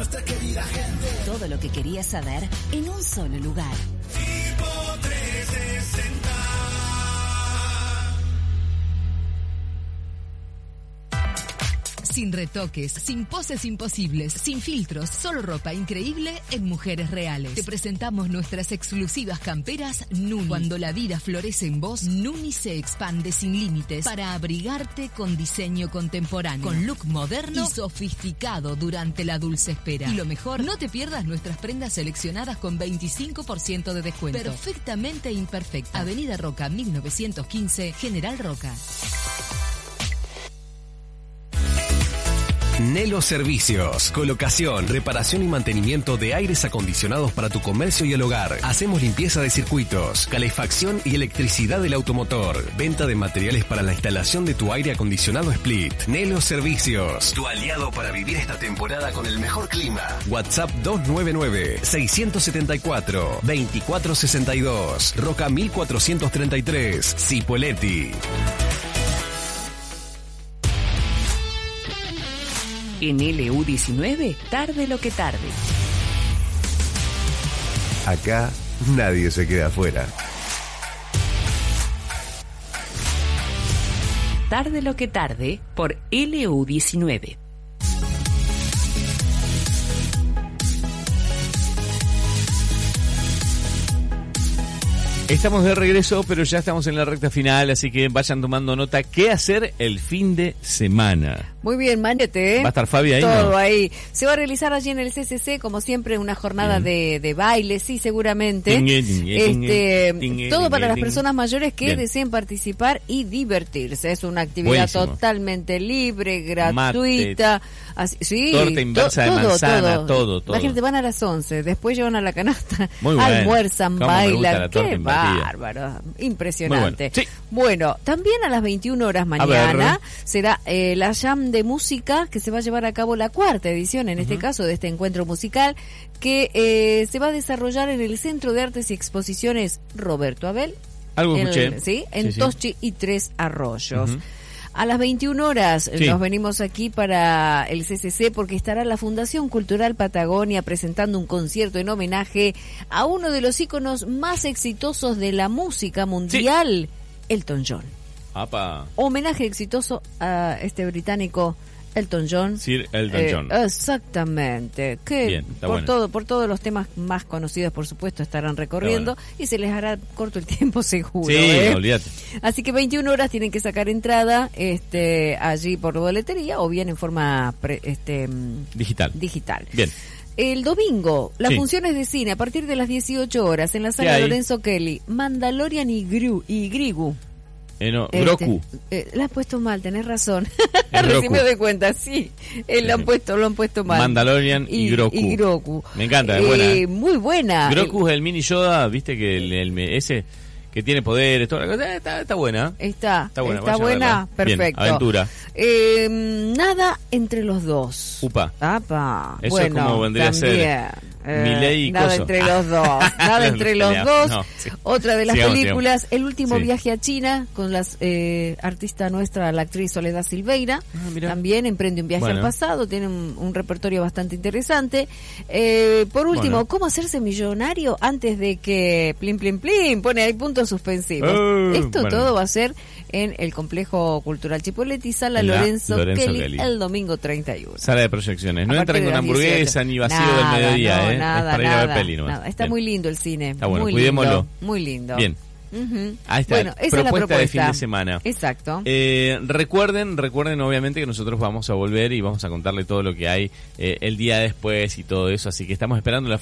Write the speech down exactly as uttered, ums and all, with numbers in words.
nuestra querida gente. Todo lo que querías saber en un solo lugar. Tipo trescientos sesenta. Sin retoques, sin poses imposibles, sin filtros, solo ropa increíble en Mujeres Reales. Te presentamos nuestras exclusivas camperas Nuni. Cuando la vida florece en vos, Nuni se expande sin límites para abrigarte con diseño contemporáneo, con look moderno y sofisticado durante la dulce espera. Y lo mejor, no te pierdas nuestras prendas seleccionadas con veinticinco por ciento de descuento. Perfectamente imperfecta. Avenida Roca mil novecientos quince, General Roca. Nelo Servicios, colocación, reparación y mantenimiento de aires acondicionados para tu comercio y el hogar. Hacemos limpieza de circuitos, calefacción y electricidad del automotor. Venta de materiales para la instalación de tu aire acondicionado Split. Nelo Servicios, tu aliado para vivir esta temporada con el mejor clima. WhatsApp dos nueve nueve, seis siete cuatro, dos cuatro seis dos. Roca mil cuatrocientos treinta y tres, Cipolletti. En L U diecinueve, tarde lo que tarde. Acá nadie se queda afuera. Tarde lo que tarde por L U diecinueve. Estamos de regreso, pero ya estamos en la recta final, así que vayan tomando nota. ¿Qué hacer el fin de semana? Muy bien, manete, ¿eh? ¿Va a estar Fabi ahí? Todo ¿no? ahí. Se va a realizar allí en el C C C, como siempre, una jornada de, de baile, sí, seguramente. Tingue, tingue, este, tingue, todo tingue, para las tingue. personas mayores que Bien. deseen participar y divertirse. Es una actividad Buenísimo. Totalmente libre, gratuita. Así, sí, Torta inversa to- de todo, manzana, todo. todo, todo. Imagínate, van a las once, después llevan a la canasta, Muy bueno. almuerzan, Cómo me gusta bailan. la torta Qué invertida. bárbaro, impresionante. Muy bueno. Sí. Bueno, también a las veintiuna horas mañana será eh, la jam de música que se va a llevar a cabo, la cuarta edición, en uh-huh. este caso, de este encuentro musical, que eh, se va a desarrollar en el Centro de Artes y Exposiciones Roberto Abel. Algo en, escuché. ¿sí? En sí, Toschi sí. y Tres Arroyos. Uh-huh. A las veintiuna horas sí. nos venimos aquí para el C C C porque estará la Fundación Cultural Patagonia presentando un concierto en homenaje a uno de los íconos más exitosos de la música mundial, sí. Elton John. Apa. Homenaje exitoso a este británico Elton John. Sir Elton eh, John. Exactamente. Que Bien, está por bueno. todo, por todos los temas más conocidos, por supuesto, estarán recorriendo bueno. y se les hará corto el tiempo, seguro. Sí, ¿eh? olvídate. Así que veintiuna horas tienen que sacar entrada, este, allí por boletería o bien en forma pre, este digital. Digital. Bien. El domingo, las sí. funciones de cine a partir de las dieciocho horas en la sala Lorenzo Kelly, Mandalorian y, Gru, y Grigu. Eh, no, este, Groku. Eh, la has puesto mal, tenés razón. Groku. Recién me doy cuenta, sí. Eh, lo han puesto, lo han puesto mal. Mandalorian y, y Groku. Y Groku. Me encanta, es eh, buena. ¿eh? Muy buena. Groku es el mini Yoda, viste que el, el, ese que tiene poderes, toda la cosa, está, está buena. Está, está buena, está buena, perfecto. Bien, aventura. Eh, nada entre los dos. Upa. Apa. Eso bueno, es como vendría también. a ser Eh, Milei y nada Coso. entre los dos, nada entre los dos. No, sí. Otra de las sigamos, películas, sigamos. El último sí. viaje a China, con la eh, artista nuestra, la actriz Soledad Silveira. Ah, también emprende un viaje bueno. al pasado, tiene un, un repertorio bastante interesante. Eh, por último, bueno. ¿cómo hacerse millonario antes de que plin plin plin? Pone ahí puntos suspensivos. Uh, Esto bueno. todo va a ser en el Complejo Cultural Chipolletti, Sala La Lorenzo, Lorenzo Kelly, Kelly, el domingo treinta y uno. Sala de proyecciones. No A entran partir de con las hamburguesa dieciocho. ni vacío Nada, del mediodía, no, ¿eh? Nada, es para ir nada, a ver peli nomás. nada. Está Bien. muy lindo el cine. Está bueno, muy cuidémoslo. Lindo, muy lindo. Bien. Uh-huh. Ahí está, bueno, esa propuesta, es la propuesta de fin de semana. Exacto. Eh, recuerden, recuerden obviamente que nosotros vamos a volver y vamos a contarle todo lo que hay eh, el día después y todo eso, así que estamos esperando la